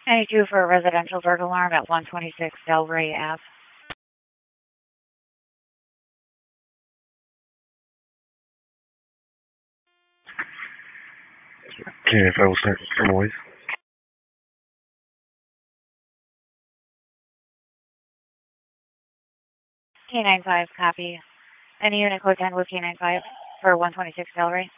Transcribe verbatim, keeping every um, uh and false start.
ninety-two for a residential burglar alarm at one twenty-six Delray Ave. Okay, if I will start from voice. K nine five, copy. Any unit code ten with K nine five for one twenty-six Delray?